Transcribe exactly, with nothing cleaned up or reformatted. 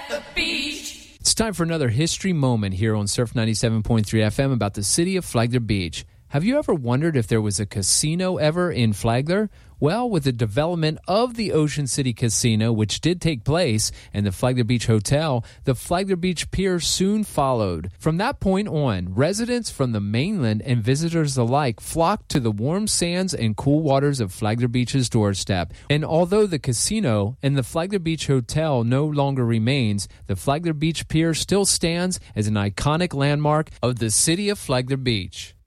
at the beach. It's time for another history moment here on Surf ninety-seven point three F M about the city of Flagler Beach. Have you ever wondered if there was a casino ever in Flagler? Well, with the development of the Ocean City Casino, which did take place, and the Flagler Beach Hotel, the Flagler Beach Pier soon followed. From that point on, residents from the mainland and visitors alike flocked to the warm sands and cool waters of Flagler Beach's doorstep. And although the casino and the Flagler Beach Hotel no longer remains, the Flagler Beach Pier still stands as an iconic landmark of the city of Flagler Beach.